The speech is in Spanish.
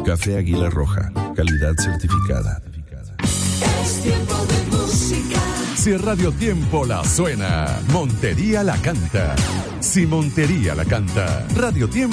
Café Águila Roja, calidad certificada. Es tiempo de música. Si Radio Tiempo la suena, Montería la canta. Si Montería la canta, Radio Tiempo